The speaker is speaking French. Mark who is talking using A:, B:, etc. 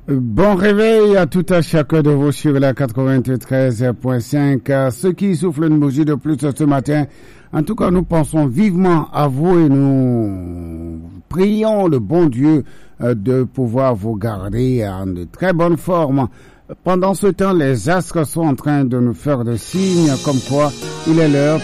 A: Bon réveil à tout à chacun de vous sur la 93.5. Ceux qui soufflent une bougie de plus ce matin, en tout cas, nous pensons vivement à vous et nous prions le bon Dieu de pouvoir vous garder en de très bonne forme. Pendant ce temps, les astres sont en train de nous faire des signes comme quoi il est l'heure